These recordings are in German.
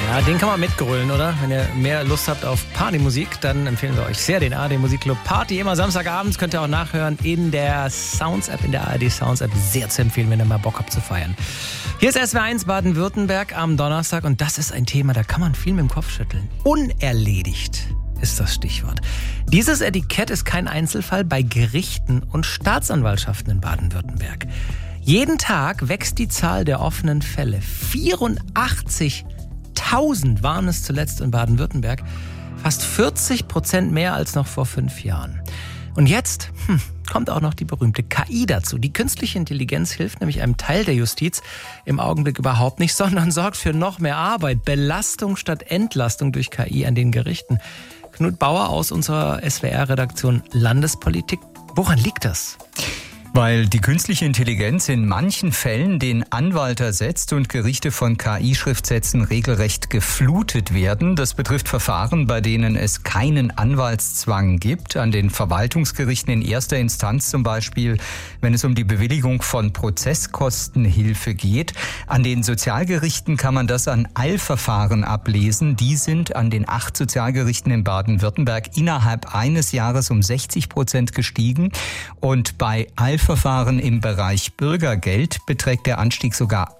Ja, den kann man mitgrölen, oder? Wenn ihr mehr Lust habt auf Partymusik, dann empfehlen wir euch sehr den ARD Musikclub Party. Immer Samstagabends könnt ihr auch nachhören in der Sounds-App, in der ARD Sounds-App. Sehr zu empfehlen, wenn ihr mal Bock habt zu feiern. Hier ist SWR1 Baden-Württemberg am Donnerstag und das ist ein Thema, da kann man viel mit dem Kopf schütteln. Unerledigt ist das Stichwort. Dieses Etikett ist kein Einzelfall bei Gerichten und Staatsanwaltschaften in Baden-Württemberg. Jeden Tag wächst die Zahl der offenen Fälle. 84.000 waren es zuletzt in Baden-Württemberg. Fast 40% mehr als noch vor 5 Jahren. Und jetzt kommt auch noch die berühmte KI dazu. Die künstliche Intelligenz hilft nämlich einem Teil der Justiz im Augenblick überhaupt nicht, sondern sorgt für noch mehr Arbeit. Belastung statt Entlastung durch KI an den Gerichten. Knut Bauer aus unserer SWR-Redaktion Landespolitik. Woran liegt das? Weil die künstliche Intelligenz in manchen Fällen den Anwalt ersetzt und Gerichte von KI-Schriftsätzen regelrecht geflutet werden. Das betrifft Verfahren, bei denen es keinen Anwaltszwang gibt. An den Verwaltungsgerichten in erster Instanz zum Beispiel, wenn es um die Bewilligung von Prozesskostenhilfe geht. An den Sozialgerichten kann man das an Eilverfahren ablesen. Die sind an den 8 Sozialgerichten in Baden-Württemberg innerhalb eines Jahres um 60% gestiegen. Und bei Eilverfahren im Bereich Bürgergeld beträgt der Anstieg sogar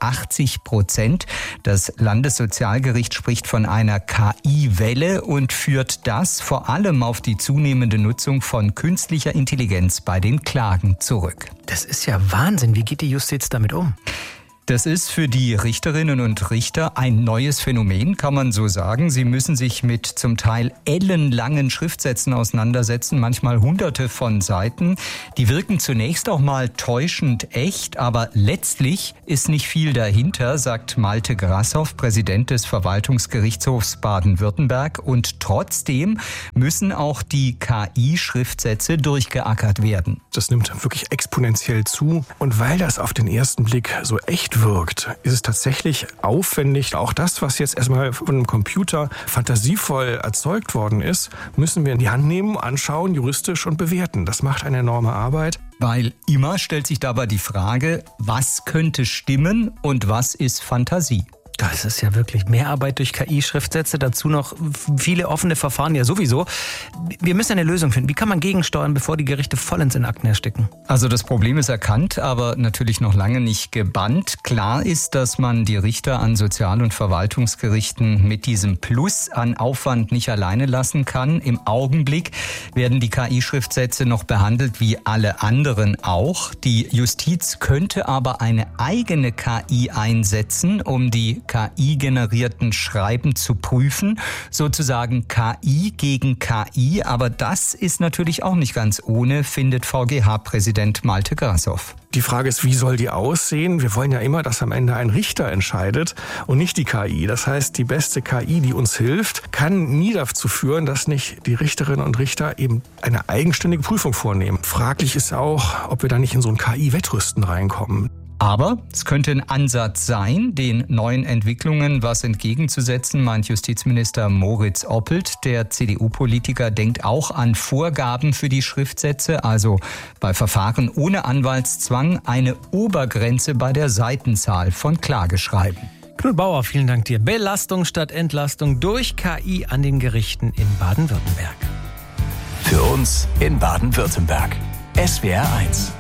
80%. Das Landessozialgericht spricht von einer KI-Welle und führt das vor allem auf die zunehmende Nutzung von künstlicher Intelligenz bei den Klagen zurück. Das ist ja Wahnsinn. Wie geht die Justiz damit um? Das ist für die Richterinnen und Richter ein neues Phänomen, kann man so sagen. Sie müssen sich mit zum Teil ellenlangen Schriftsätzen auseinandersetzen, manchmal Hunderte von Seiten. Die wirken zunächst auch mal täuschend echt, aber letztlich ist nicht viel dahinter, sagt Malte Grashoff, Präsident des Verwaltungsgerichtshofs Baden-Württemberg. Und trotzdem müssen auch die KI-Schriftsätze durchgeackert werden. Das nimmt wirklich exponentiell zu. Und weil das auf den ersten Blick so echt wirkt, ist es tatsächlich aufwendig. Auch das, was jetzt erstmal von einem Computer fantasievoll erzeugt worden ist, müssen wir in die Hand nehmen, anschauen, juristisch und bewerten. Das macht eine enorme Arbeit. Weil immer stellt sich dabei die Frage, was könnte stimmen und was ist Fantasie? Das ist ja wirklich mehr Arbeit durch KI-Schriftsätze, dazu noch viele offene Verfahren ja sowieso. Wir müssen eine Lösung finden. Wie kann man gegensteuern, bevor die Gerichte vollends in Akten ersticken? Also das Problem ist erkannt, aber natürlich noch lange nicht gebannt. Klar ist, dass man die Richter an Sozial- und Verwaltungsgerichten mit diesem Plus an Aufwand nicht alleine lassen kann. Im Augenblick werden die KI-Schriftsätze noch behandelt wie alle anderen auch. Die Justiz könnte aber eine eigene KI einsetzen, um die KI-generierten Schreiben zu prüfen, sozusagen KI gegen KI, aber das ist natürlich auch nicht ganz ohne, findet VGH-Präsident Malte Grashoff. Die Frage ist, wie soll die aussehen? Wir wollen ja immer, dass am Ende ein Richter entscheidet und nicht die KI. Das heißt, die beste KI, die uns hilft, kann nie dazu führen, dass nicht die Richterinnen und Richter eben eine eigenständige Prüfung vornehmen. Fraglich ist auch, ob wir da nicht in so ein KI-Wettrüsten reinkommen. Aber es könnte ein Ansatz sein, den neuen Entwicklungen was entgegenzusetzen, meint Justizminister Moritz Oppelt. Der CDU-Politiker denkt auch an Vorgaben für die Schriftsätze, also bei Verfahren ohne Anwaltszwang eine Obergrenze bei der Seitenzahl von Klageschreiben. Knut Bauer, vielen Dank dir. Belastung statt Entlastung durch KI an den Gerichten in Baden-Württemberg. Für uns in Baden-Württemberg. SWR1.